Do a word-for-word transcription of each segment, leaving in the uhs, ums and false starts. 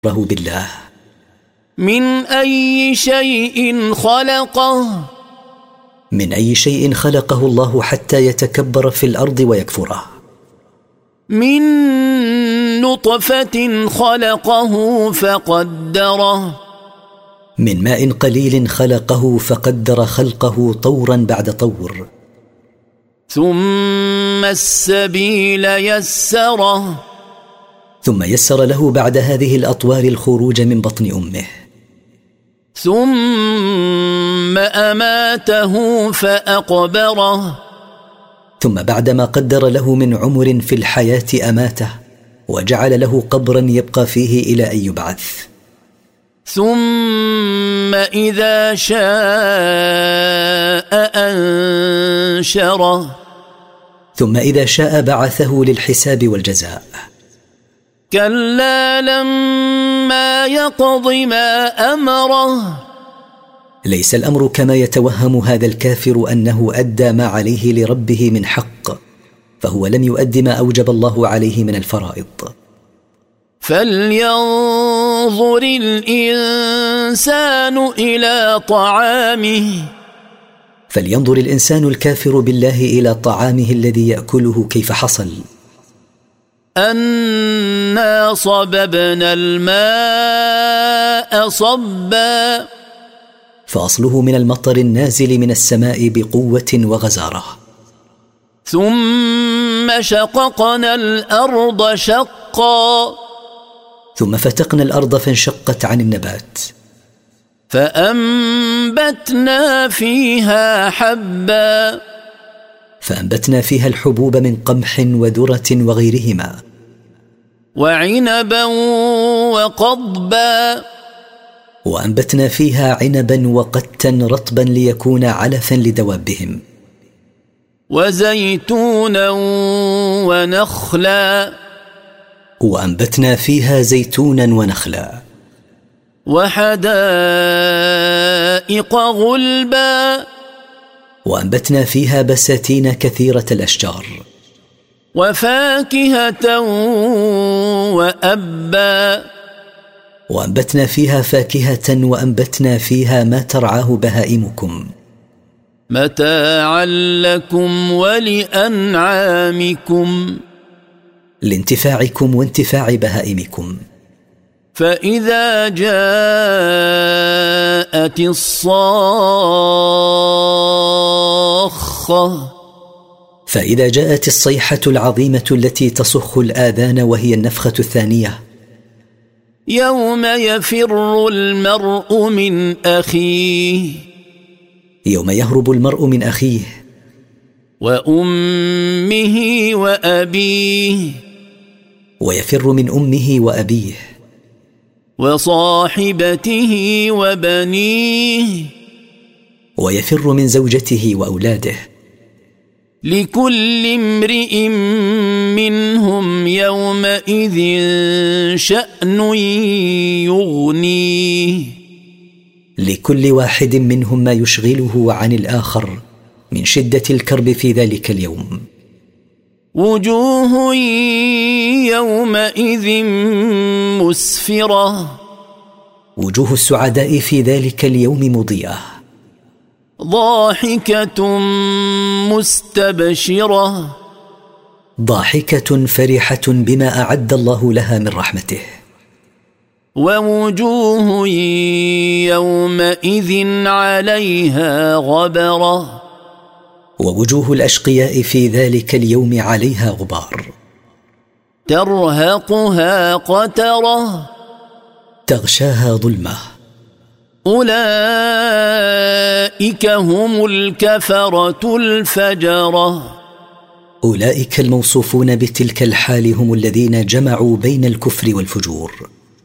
بالله. من أي شيء خلقه؟ من أي شيء خلقه الله حتى يتكبر في الأرض ويكفره؟ من نطفة خلقه فقدره. من ماء قليل خلقه فقدر خلقه طورا بعد طور. ثم السبيل يسره. ثم يسر له بعد هذه الأطوار الخروج من بطن أمه. ثم أماته فأقبره. ثم بعدما قدر له من عمر في الحياة أماته وجعل له قبرا يبقى فيه إلى أن يبعث. ثم إذا شاء أنشره. ثم إذا شاء بعثه للحساب والجزاء. كلا لما يقض ما أمره. ليس الأمر كما يتوهم هذا الكافر أنه أدى ما عليه لربه من حق، فهو لم يؤد ما أوجب الله عليه من الفرائض. فلينظر الإنسان إلى طعامه. فلينظر الإنسان الكافر بالله إلى طعامه الذي يأكله كيف حصل. أنا صببنا الماء صبا. فأصله من المطر النازل من السماء بقوة وغزارة. ثم شققنا الأرض شقا. ثم فتقنا الأرض فانشقت عن النبات. فأنبتنا فيها حبا. فأنبتنا فيها الحبوب من قمح وذرة وغيرهما. وعنبا وقضبا. وأنبتنا فيها عنبا وقتا رطبا ليكون علفا لدوابهم. وزيتونا ونخلا. وأنبتنا فيها زيتونا ونخلا. وحدائق غلبا. وأنبتنا فيها بساتين كثيرة الأشجار. وفاكهة وأبا. وأنبتنا فيها فاكهة وأنبتنا فيها ما ترعاه بهائمكم. متاعا لكم ولأنعامكم. لانتفاعكم وانتفاع بهائمكم. فإذا جاءت الصاخة. فإذا جاءت الصيحة العظيمة التي تصخ الآذان وهي النفخة الثانية. يوم يفر المرء من أخيه. يوم يهرب المرء من أخيه. وأمه وأبيه. ويفر من أمه وأبيه. وصاحبته وبنيه. ويفر من زوجته وأولاده. لكل امرئ منهم يومئذ شأن يغنيه. لكل واحد منهم ما يشغله عن الآخر من شدة الكرب في ذلك اليوم. وجوه يومئذ مسفرة. وجوه السعداء في ذلك اليوم مضيئة. ضاحكة مستبشرة. ضاحكة فرحة بما أعد الله لها من رحمته. ووجوه يومئذ عليها غبرة. ووجوه الأشقياء في ذلك اليوم عليها غبار. ترهقها قترة. تغشاها ظلمة. أولئك هم الكفرة الفجرة. أولئك الموصوفون بتلك الحال هم الذين جمعوا بين الكفر والفجور.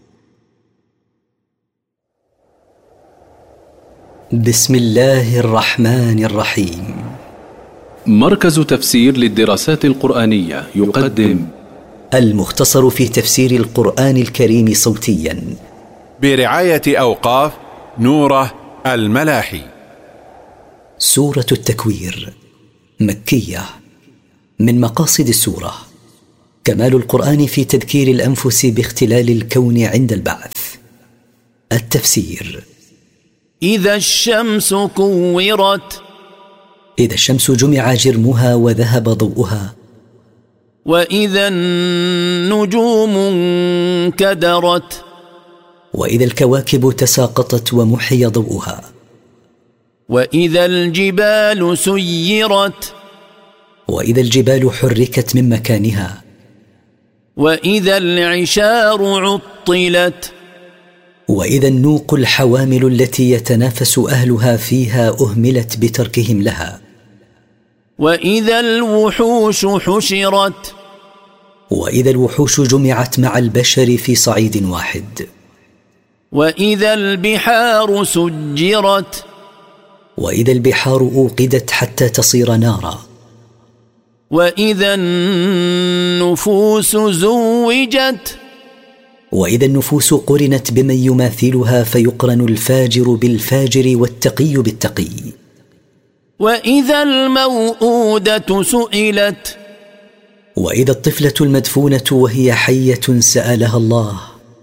بسم الله الرحمن الرحيم. مركز تفسير للدراسات القرآنية يقدم المختصر في تفسير القرآن الكريم صوتيا برعاية أوقاف نوره الملاحي. سورة التكوير مكية. من مقاصد السورة كمال القرآن في تذكير الأنفس باختلال الكون عند البعث. التفسير: إذا الشمس كورت، إذا الشمس جمع جرمها وذهب ضوءها. وإذا النجوم انكدرت، وإذا الكواكب تساقطت ومحي ضوءها. وإذا الجبال سيرت، وإذا الجبال حركت من مكانها. وإذا العشار عطلت، وإذا النوق الحوامل التي يتنافس أهلها فيها أهملت بتركهم لها. وإذا الوحوش حشرت، وإذا الوحوش جمعت مع البشر في صعيد واحد. وإذا البحار سجرت، وإذا البحار أوقدت حتى تصير نارا. وإذا النفوس زوجت، وإذا النفوس قرنت بمن يماثلها فيقرن الفاجر بالفاجر والتقي بالتقي. وإذا الموءودة سئلت، وإذا الطفلة المدفونة وهي حية سألها الله: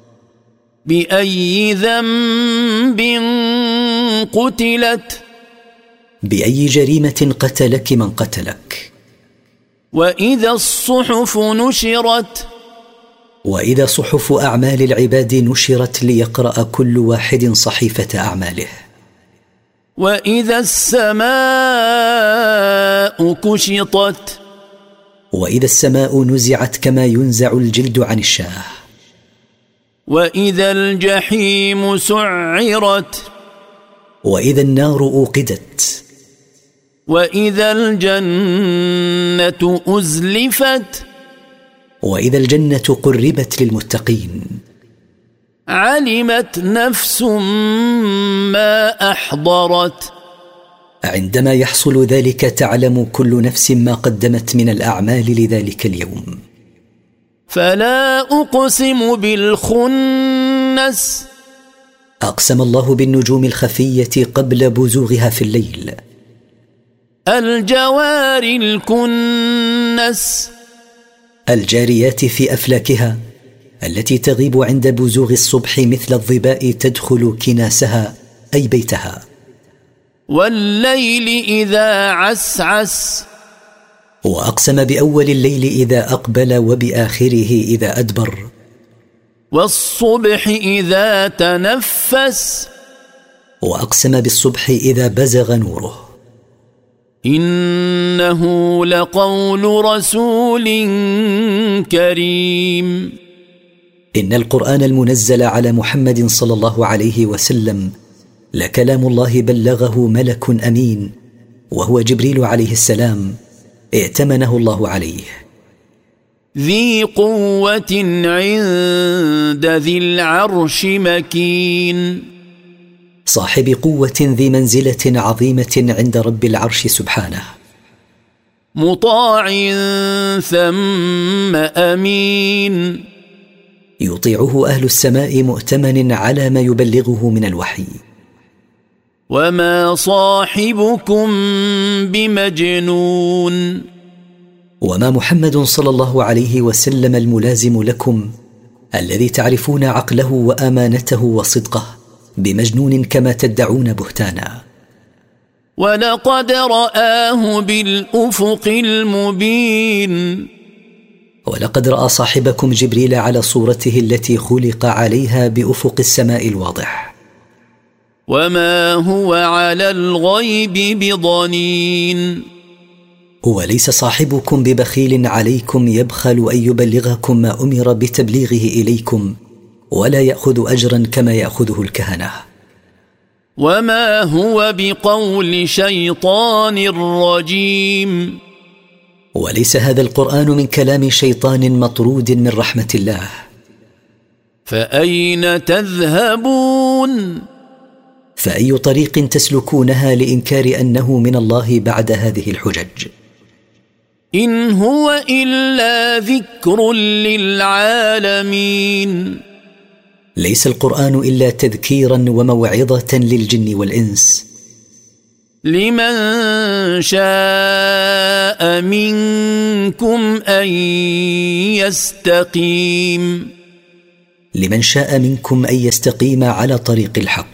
بأي ذنب قتلت، بأي جريمة قتلك من قتلك. وإذا الصحف نشرت، وإذا صحف أعمال العباد نشرت ليقرأ كل واحد صحيفة أعماله. وإذا السماء كشطت، وإذا السماء نزعت كما ينزع الجلد عن الشاه. وإذا الجحيم سعرت، وإذا النار أوقدت. وإذا الجنة أزلفت، وإذا الجنة قربت للمتقين. علمت نفس ما أحضرت، عندما يحصل ذلك تعلم كل نفس ما قدمت من الأعمال لذلك اليوم. فلا أقسم بالخنس، أقسم الله بالنجوم الخفية قبل بزوغها في الليل. الجوار الكنس، الجاريات في أفلاكها التي تغيب عند بزوغ الصبح مثل الظباء تدخل كناسها أي بيتها. والليل إذا عسعس، وأقسم بأول الليل إذا أقبل وبآخره إذا أدبر. والصبح إذا تنفس، وأقسم بالصبح إذا بزغ نوره. إنه لقول رسول كريم، إن القرآن المنزل على محمد صلى الله عليه وسلم لكلام الله بلغه ملك أمين وهو جبريل عليه السلام ائتمنه الله عليه. ذي قوة عند ذي العرش مكين، صاحب قوة ذي منزلة عظيمة عند رب العرش سبحانه. مطاع ثم أمين، يطيعه أهل السماء مؤتمن على ما يبلغه من الوحي. وما صاحبكم بمجنون، وما محمد صلى الله عليه وسلم الملازم لكم الذي تعرفون عقله وأمانته وصدقه بمجنون كما تدعون بهتانا. ولقد رآه بالأفق المبين، ولقد رأى صاحبكم جبريل على صورته التي خلق عليها بأفق السماء الواضح. وما هو على الغيب بضنين، وليس صاحبكم ببخيل عليكم يبخل أن يبلغكم ما أمر بتبليغه إليكم ولا يأخذ أجرا كما يأخذه الكهنة. وما هو بقول شيطان رجيم، وليس هذا القرآن من كلام شيطان مطرود من رحمة الله. فأين تذهبون، فأي طريق تسلكونها لإنكار أنه من الله بعد هذه الحجج؟ إن هو إلا ذكر للعالمين، ليس القرآن إلا تذكيرا وموعظة للجن والإنس. لمن شاء منكم أن يستقيم لمن شاء منكم أن يستقيم على طريق الحق.